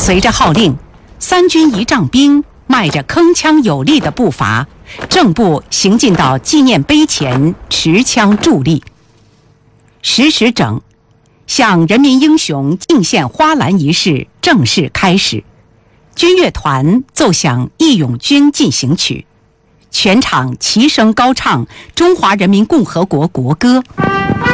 随着号令，3军仪仗兵迈着铿锵有力的步伐，正步行进到纪念碑前，持枪伫立。10时整，向人民英雄敬献花篮仪式正式开始。军乐团奏响《义勇军进行曲》，全场齐声高唱中华人民共和国国歌。